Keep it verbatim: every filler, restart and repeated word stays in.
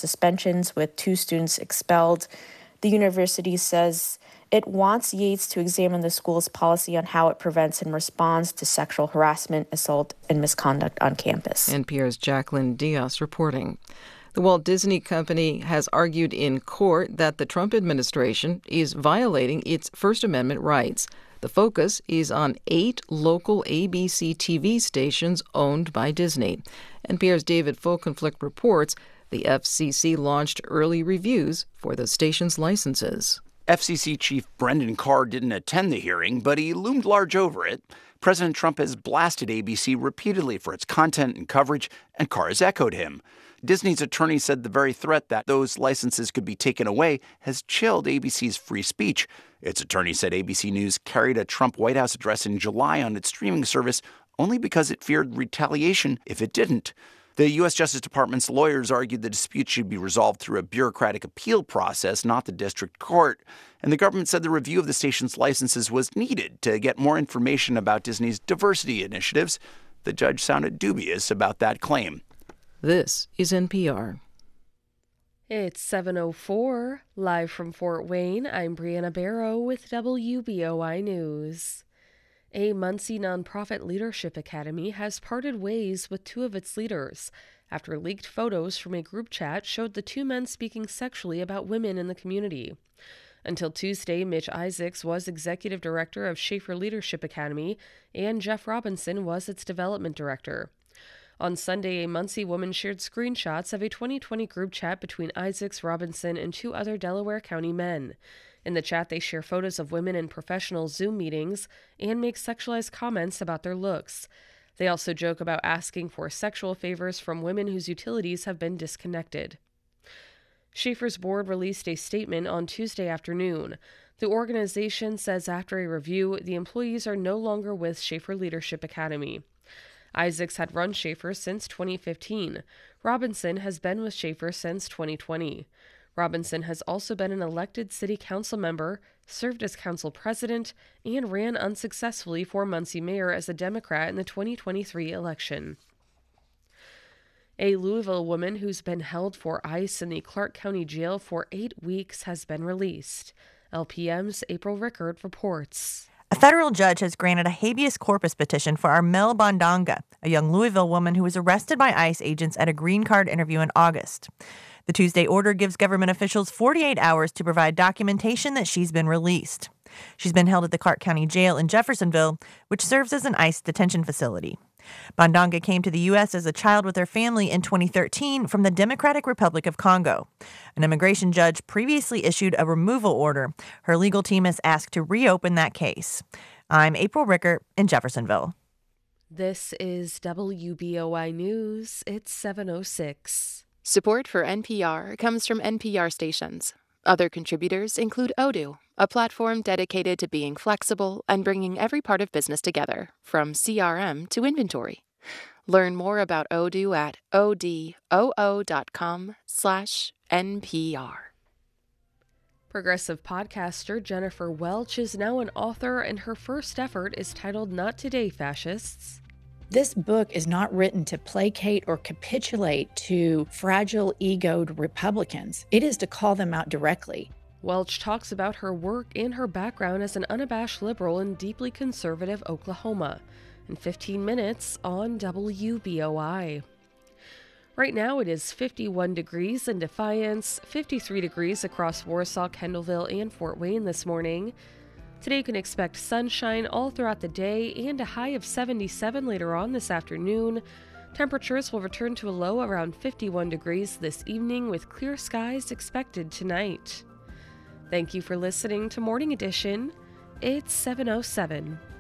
suspensions, with two students expelled. The university says it wants Yates to examine the school's policy on how it prevents and responds to sexual harassment, assault, and misconduct on campus. N P R's Jacqueline Diaz reporting. The Walt Disney Company has argued in court that the Trump administration is violating its First Amendment rights. The focus is on eight local A B C T V stations owned by Disney. N P R's David Folkenflik reports the F C C launched early reviews for the station's licenses. F C C Chief Brendan Carr didn't attend the hearing, but he loomed large over it. President Trump has blasted A B C repeatedly for its content and coverage, and Carr has echoed him. Disney's attorney said the very threat that those licenses could be taken away has chilled A B C's free speech. Its attorney said A B C News carried a Trump White House address in July on its streaming service only because it feared retaliation if it didn't. The U S Justice Department's lawyers argued the dispute should be resolved through a bureaucratic appeal process, not the district court. And the government said the review of the station's licenses was needed to get more information about Disney's diversity initiatives. The judge sounded dubious about that claim. This is N P R. It's seven oh four, live from Fort Wayne. I'm Brianna Barrow with W B O I News. A Muncie nonprofit leadership academy has parted ways with two of its leaders after leaked photos from a group chat showed the two men speaking sexually about women in the community. Until Tuesday, Mitch Isaacs was executive director of Schaefer Leadership Academy, and Jeff Robinson was its development director. On Sunday, a Muncie woman shared screenshots of a twenty twenty group chat between Isaacs, Robinson, and two other Delaware County men. In the chat, they share photos of women in professional Zoom meetings and make sexualized comments about their looks. They also joke about asking for sexual favors from women whose utilities have been disconnected. Schaefer's board released a statement on Tuesday afternoon. The organization says after a review, the employees are no longer with Schaefer Leadership Academy. Isaacs had run Schaefer since twenty fifteen. Robinson has been with Schaefer since twenty twenty. Robinson has also been an elected city council member, served as council president, and ran unsuccessfully for Muncie mayor as a Democrat in the twenty twenty-three election. A Louisville woman who's been held for ICE in the Clark County Jail for eight weeks has been released. L P M's April Rickard reports. A federal judge has granted a habeas corpus petition for Armel Bondanga, a young Louisville woman who was arrested by ICE agents at a green card interview in August. The Tuesday order gives government officials forty-eight hours to provide documentation that she's been released. She's been held at the Clark County Jail in Jeffersonville, which serves as an ICE detention facility. Bondanga came to the U S as a child with her family in twenty thirteen from the Democratic Republic of Congo. An immigration judge previously issued a removal order. Her legal team is asked to reopen that case. I'm April Rickert in Jeffersonville. This is W B O I News. It's seven oh six. Support for N P R comes from N P R stations. Other contributors include Odoo, a platform dedicated to being flexible and bringing every part of business together, from C R M to inventory. Learn more about Odoo at odoo.com slash NPR. Progressive podcaster Jennifer Welch is now an author, and her first effort is titled Not Today, Fascists. This book is not written to placate or capitulate to fragile, egoed Republicans. It is to call them out directly. Welch talks about her work and her background as an unabashed liberal in deeply conservative Oklahoma. In fifteen minutes on W B O I. Right now it is fifty-one degrees in Defiance, fifty-three degrees across Warsaw, Kendallville, and Fort Wayne this morning. Today you can expect sunshine all throughout the day and a high of seventy-seven later on this afternoon. Temperatures will return to a low around fifty-one degrees this evening with clear skies expected tonight. Thank you for listening to Morning Edition. It's seven oh seven.